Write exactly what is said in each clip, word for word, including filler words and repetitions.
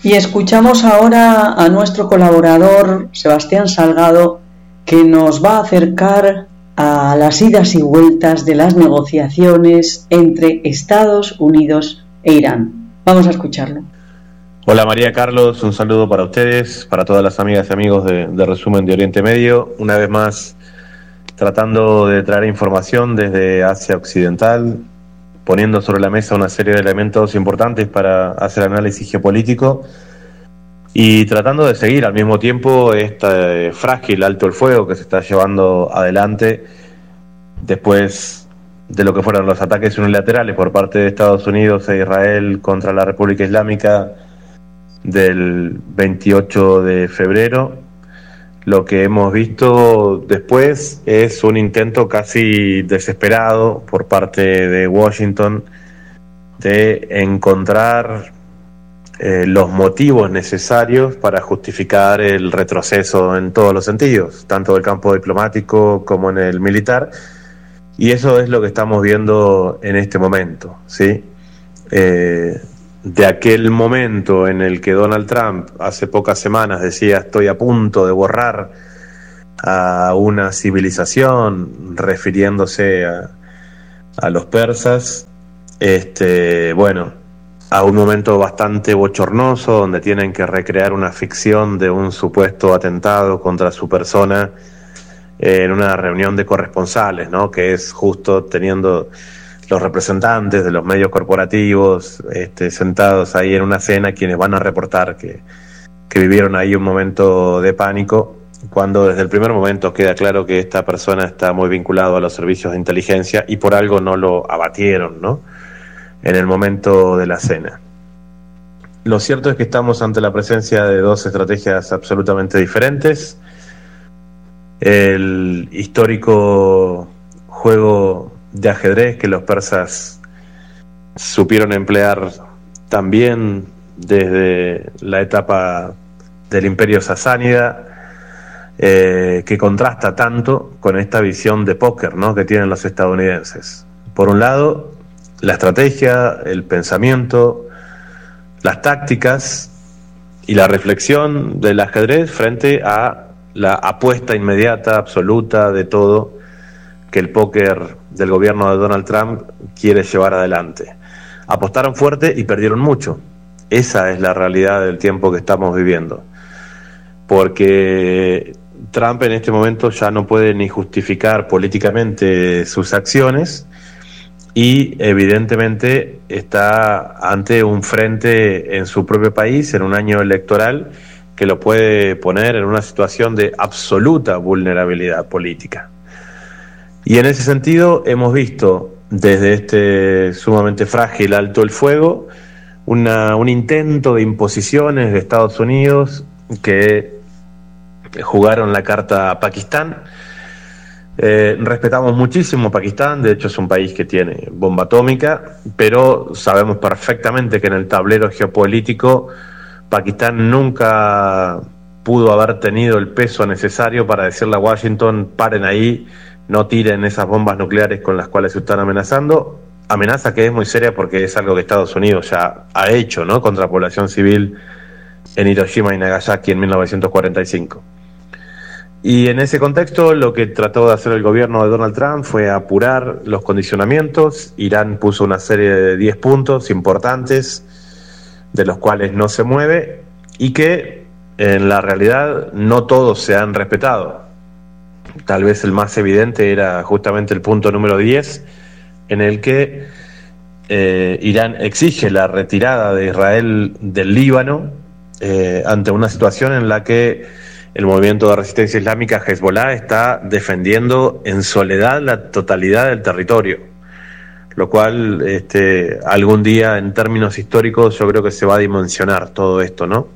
Y escuchamos ahora a nuestro colaborador Sebastián Salgado, que nos va a acercar a las idas y vueltas de las negociaciones entre Estados Unidos e Irán. Vamos a escucharlo. Hola María Carlos, un saludo para ustedes, para todas las amigas y amigos de, de Resumen de Oriente Medio. Una vez más, tratando de traer información desde Asia Occidental, poniendo sobre la mesa una serie de elementos importantes para hacer análisis geopolítico y tratando de seguir al mismo tiempo este frágil alto el fuego que se está llevando adelante después de lo que fueron los ataques unilaterales por parte de Estados Unidos e Israel contra la República Islámica del veintiocho de febrero. Lo que hemos visto después es un intento casi desesperado por parte de Washington de encontrar eh, los motivos necesarios para justificar el retroceso en todos los sentidos, tanto del campo diplomático como en el militar, y eso es lo que estamos viendo en este momento, ¿sí? Eh, de aquel momento en el que Donald Trump hace pocas semanas decía estoy a punto de borrar a una civilización, refiriéndose a, a los persas, este, bueno, a un momento bastante bochornoso donde tienen que recrear una ficción de un supuesto atentado contra su persona eh, en una reunión de corresponsales, ¿no? Que es justo teniendo los representantes de los medios corporativos este, sentados ahí en una cena, quienes van a reportar que, que vivieron ahí un momento de pánico, cuando desde el primer momento queda claro que esta persona está muy vinculado a los servicios de inteligencia y por algo no lo abatieron, ¿no? En el momento de la cena. Lo cierto es que estamos ante la presencia de dos estrategias absolutamente diferentes. El histórico juego de ajedrez que los persas supieron emplear también desde la etapa del Imperio Sasánida, eh, que contrasta tanto con esta visión de póker, ¿no?, que tienen los estadounidenses. Por un lado, la estrategia, el pensamiento, las tácticas y la reflexión del ajedrez frente a la apuesta inmediata, absoluta de todo que el póker del gobierno de Donald Trump quiere llevar adelante. Apostaron fuerte y perdieron mucho. Esa es la realidad del tiempo que estamos viviendo. Porque Trump en este momento ya no puede ni justificar políticamente sus acciones y evidentemente está ante un frente en su propio país, en un año electoral, que lo puede poner en una situación de absoluta vulnerabilidad política. Y en ese sentido hemos visto desde este sumamente frágil alto el fuego una, un intento de imposiciones de Estados Unidos que jugaron la carta a Pakistán. Eh, respetamos muchísimo Pakistán, de hecho es un país que tiene bomba atómica, pero sabemos perfectamente que en el tablero geopolítico Pakistán nunca pudo haber tenido el peso necesario para decirle a Washington paren ahí, no tiren esas bombas nucleares con las cuales se están amenazando. Amenaza que es muy seria porque es algo que Estados Unidos ya ha hecho, ¿no?, contra la población civil en Hiroshima y Nagasaki en mil novecientos cuarenta y cinco. Y en ese contexto lo que trató de hacer el gobierno de Donald Trump fue apurar los condicionamientos. Irán puso una serie de diez puntos importantes de los cuales no se mueve y que en la realidad no todos se han respetado. Tal vez el más evidente era justamente el punto número diez, en el que eh, Irán exige la retirada de Israel del Líbano eh, ante una situación en la que el movimiento de resistencia islámica Hezbollah está defendiendo en soledad la totalidad del territorio, lo cual este, algún día en términos históricos yo creo que se va a dimensionar todo esto, ¿no?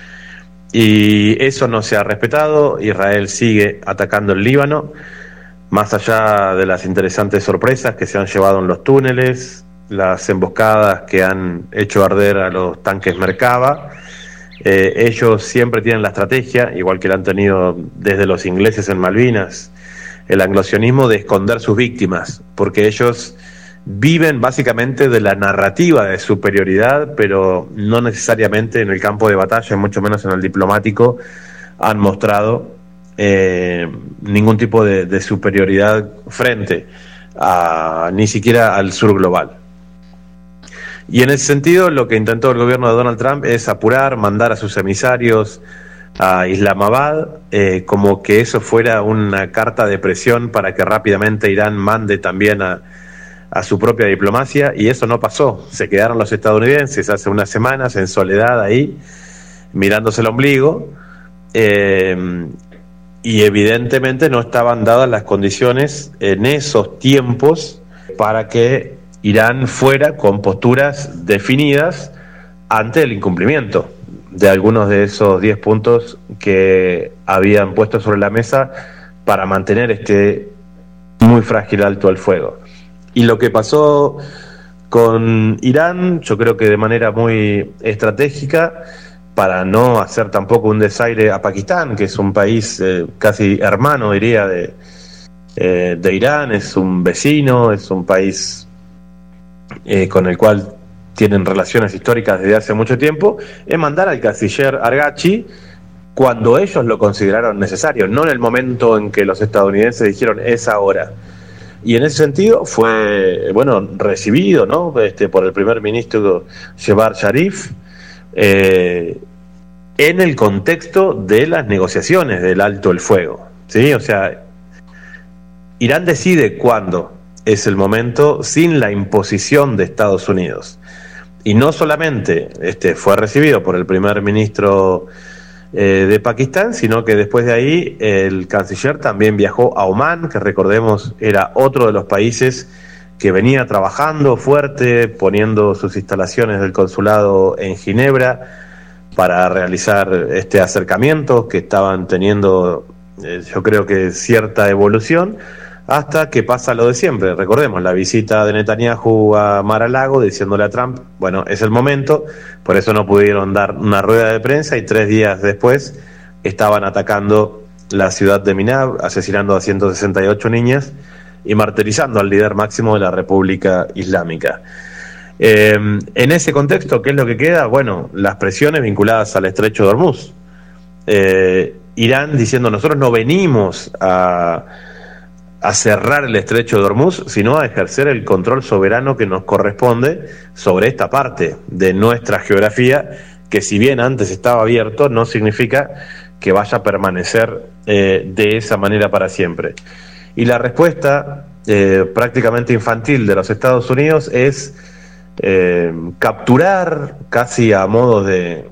Y eso no se ha respetado. Israel sigue atacando el Líbano, más allá de las interesantes sorpresas que se han llevado en los túneles, las emboscadas que han hecho arder a los tanques Merkava. Eh, ellos siempre tienen la estrategia, igual que la han tenido desde los ingleses en Malvinas, el anglosionismo, de esconder sus víctimas, porque ellos viven básicamente de la narrativa de superioridad, pero no necesariamente en el campo de batalla, mucho menos en el diplomático, han mostrado eh, ningún tipo de, de superioridad frente a ni siquiera al sur global. Y en ese sentido, lo que intentó el gobierno de Donald Trump es apurar, mandar a sus emisarios a Islamabad, eh, como que eso fuera una carta de presión para que rápidamente Irán mande también a, a su propia diplomacia, y eso no pasó. Se quedaron los estadounidenses hace unas semanas en soledad ahí, mirándose el ombligo, eh, y evidentemente no estaban dadas las condiciones en esos tiempos para que Irán fuera con posturas definidas ante el incumplimiento de algunos de esos diez puntos que habían puesto sobre la mesa para mantener este muy frágil alto al fuego. Y lo que pasó con Irán, yo creo que de manera muy estratégica, para no hacer tampoco un desaire a Pakistán, que es un país eh, casi hermano, diría, de, eh, de Irán, es un vecino, es un país eh, con el cual tienen relaciones históricas desde hace mucho tiempo, es mandar al canciller Arghachi cuando ellos lo consideraron necesario, no en el momento en que los estadounidenses dijeron es ahora. Y en ese sentido fue, bueno, recibido, ¿no?, este, por el primer ministro Shehbaz Sharif, eh, en el contexto de las negociaciones del alto el fuego, ¿sí? O sea, Irán decide cuándo es el momento sin la imposición de Estados Unidos. Y no solamente este, fue recibido por el primer ministro eh, de Pakistán, sino que después de ahí el canciller también viajó a Omán, que recordemos era otro de los países que venía trabajando fuerte, poniendo sus instalaciones del consulado en Ginebra para realizar este acercamiento que estaban teniendo, eh, yo creo que cierta evolución, hasta que pasa lo de siempre. Recordemos la visita de Netanyahu a Mar-a-Lago diciéndole a Trump, bueno, es el momento, por eso no pudieron dar una rueda de prensa, y tres días después estaban atacando la ciudad de Minab, asesinando a ciento sesenta y ocho niñas y martirizando al líder máximo de la República Islámica. Eh, en ese contexto, ¿qué es lo que queda? Bueno, las presiones vinculadas al estrecho de Hormuz. Eh, Irán diciendo, nosotros no venimos a a cerrar el estrecho de Hormuz, sino a ejercer el control soberano que nos corresponde sobre esta parte de nuestra geografía, que si bien antes estaba abierto, no significa que vaya a permanecer eh, de esa manera para siempre. Y la respuesta eh, prácticamente infantil de los Estados Unidos es eh, capturar, casi a modo de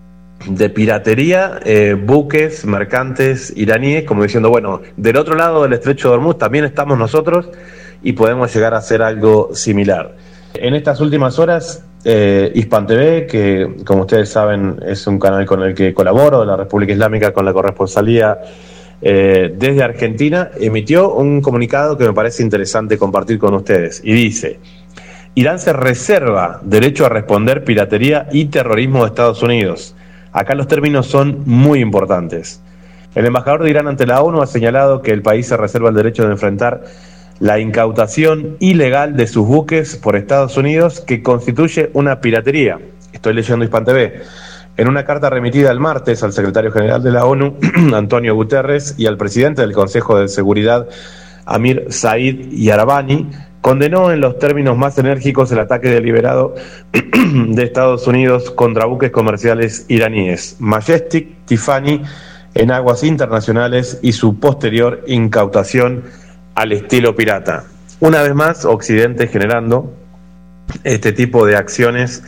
de piratería, eh, buques mercantes iraníes, como diciendo, bueno, del otro lado del estrecho de Hormuz también estamos nosotros y podemos llegar a hacer algo similar. En estas últimas horas, eh, Hispan T V, que como ustedes saben es un canal con el que colaboro, de la República Islámica, con la corresponsalía eh, desde Argentina, emitió un comunicado que me parece interesante compartir con ustedes, y dice: Irán se reserva derecho a responder piratería y terrorismo de Estados Unidos. Acá los términos son muy importantes. El embajador de Irán ante la ONU ha señalado que el país se reserva el derecho de enfrentar la incautación ilegal de sus buques por Estados Unidos, que constituye una piratería. Estoy leyendo Hispan T V. En una carta remitida el martes al secretario general de la ONU, Antonio Guterres, y al presidente del Consejo de Seguridad, Amir Said Yarabani, condenó en los términos más enérgicos el ataque deliberado de Estados Unidos contra buques comerciales iraníes, Majestic, Tiffany, en aguas internacionales, y su posterior incautación al estilo pirata. Una vez más, Occidente generando este tipo de acciones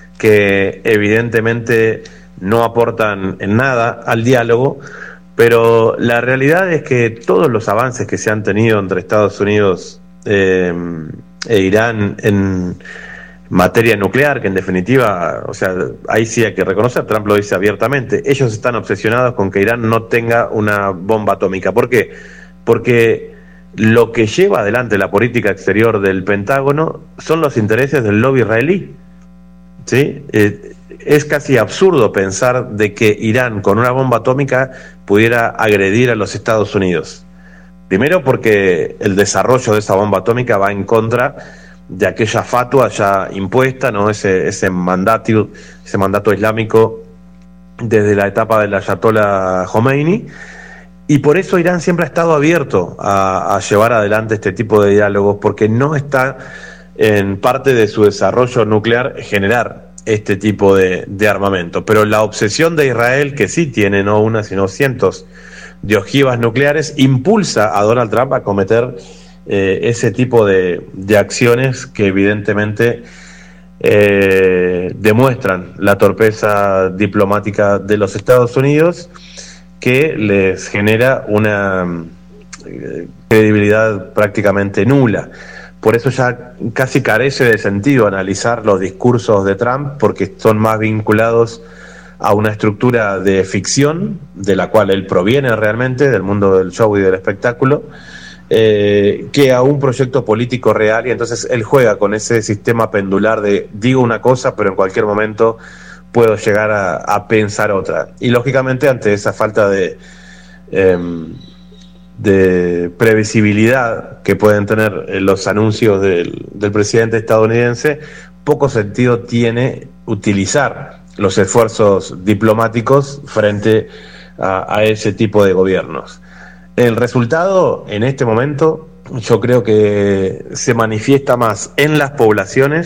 que evidentemente no aportan en nada al diálogo, pero la realidad es que todos los avances que se han tenido entre Estados Unidos Eh, e Irán en materia nuclear, que en definitiva, o sea, ahí sí hay que reconocer, Trump lo dice abiertamente, ellos están obsesionados con que Irán no tenga una bomba atómica. ¿Por qué? Porque lo que lleva adelante la política exterior del Pentágono son los intereses del lobby israelí, ¿sí? Eh, es casi absurdo pensar de que Irán con una bomba atómica pudiera agredir a los Estados Unidos. Primero porque el desarrollo de esa bomba atómica va en contra de aquella fatua ya impuesta, ¿no? Ese, ese mandato, ese mandato islámico desde la etapa del ayatollah Khomeini, y por eso Irán siempre ha estado abierto a, a llevar adelante este tipo de diálogos, porque no está en parte de su desarrollo nuclear generar este tipo de, de armamento. Pero la obsesión de Israel, que sí tiene no una sino cientos de ojivas nucleares, impulsa a Donald Trump a cometer eh, ese tipo de, de acciones que evidentemente eh, demuestran la torpeza diplomática de los Estados Unidos, que les genera una eh, credibilidad prácticamente nula. Por eso ya casi carece de sentido analizar los discursos de Trump, porque son más vinculados a una estructura de ficción, de la cual él proviene realmente, del mundo del show y del espectáculo, eh, que a un proyecto político real, y entonces él juega con ese sistema pendular de digo una cosa, pero en cualquier momento puedo llegar a, a pensar otra. Y lógicamente ante esa falta de... Eh, de previsibilidad que pueden tener los anuncios del, del presidente estadounidense, poco sentido tiene utilizar los esfuerzos diplomáticos frente a, a ese tipo de gobiernos. El resultado en este momento yo creo que se manifiesta más en las poblaciones